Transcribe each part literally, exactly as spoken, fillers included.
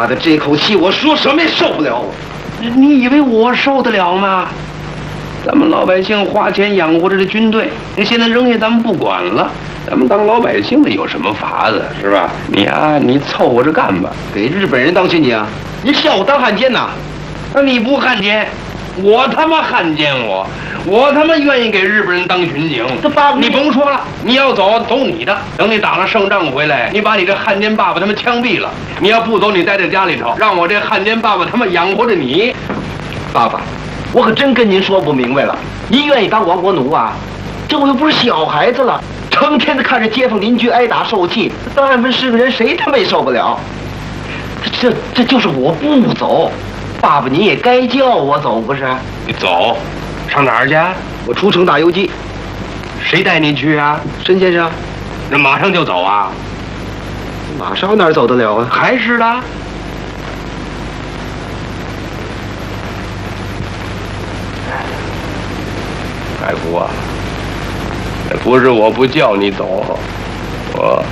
妈的，这口气我说什么也受不了。 你以为我受得了吗？咱们老百姓花钱养活着这军队，现在扔下咱们不管了。咱们当老百姓的有什么法子是吧？你啊，你凑合着干吧， 给日本人当军警，你笑我当汉奸呐？ 那你不汉奸，我他妈汉奸我。我他妈愿意给日本人当巡警， 这爸爸你甭说了，你要走走你的，等你打了胜仗回来，你把你这汉奸爸爸他妈枪毙了。你要不走，你待在家里头，让我这汉奸爸爸他妈养活着你。 爸爸，我可真跟您说不明白了，您愿意当亡国奴啊？这我又不是小孩子了，成天的看着街坊邻居挨打受气，当安分是个人谁他妈也受不了。这这就是我不走，爸爸你也该叫我走不是？ 你走。上哪儿去？ 我出城打游击。 谁带你去啊？ 申先生。 那马上就走啊？ 马上哪儿走得了啊？ 还是的。海福啊，不是我不叫你走，我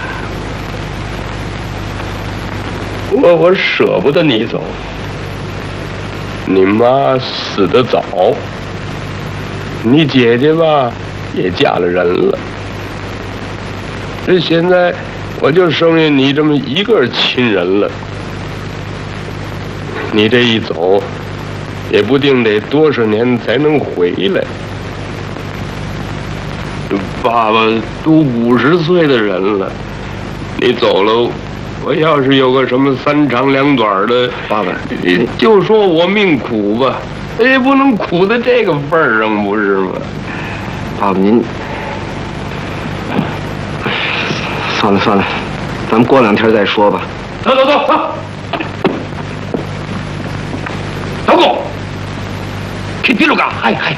我我舍不得你走。你妈死得早。你姐姐吧，也嫁了人了。这现在我就剩下你这么一个亲人了。你这一走，也不定得多少年才能回来。爸爸都五十岁的人了，你走了，我要是有个什么三长两短的， 爸爸， 你就说我命苦吧。也不能苦到这个份儿上，不是吗？ 爸爸您，算了算了，咱们过两天再说吧。 走走走走，走过，去뒤로 가。はいはい。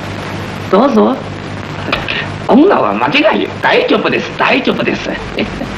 どうぞ。女は間違いよ。大丈夫です。大丈夫です。